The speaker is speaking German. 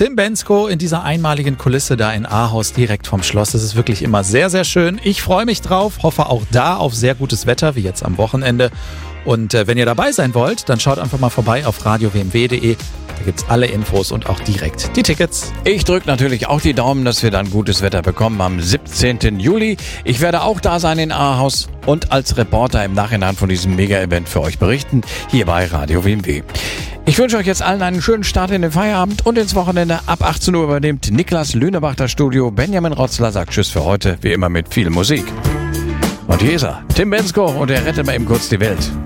Tim Bendzko in dieser einmaligen Kulisse da in Ahaus direkt vom Schloss. Das ist wirklich immer sehr, sehr schön. Ich freue mich drauf, hoffe auch da auf sehr gutes Wetter, wie jetzt am Wochenende. Und wenn ihr dabei sein wollt, dann schaut einfach mal vorbei auf radiowmw.de. Da gibt's alle Infos und auch direkt die Tickets. Ich drücke natürlich auch die Daumen, dass wir dann gutes Wetter bekommen am 17. Juli. Ich werde auch da sein in Ahaus und als Reporter im Nachhinein von diesem Mega-Event für euch berichten, hier bei Radio WMW. Ich wünsche euch jetzt allen einen schönen Start in den Feierabend und ins Wochenende. Ab 18 Uhr übernimmt Niklas Lünebach das Studio. Benjamin Rotzler sagt Tschüss für heute, wie immer mit viel Musik. Und hier ist er, Tim Bendzko, und er rettet mal eben kurz die Welt.